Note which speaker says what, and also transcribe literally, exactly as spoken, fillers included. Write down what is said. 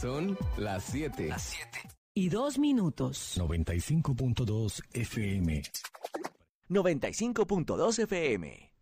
Speaker 1: Son las siete. Las siete.
Speaker 2: Y dos minutos.
Speaker 3: noventa y cinco punto dos F M.
Speaker 4: noventa y cinco punto dos F M.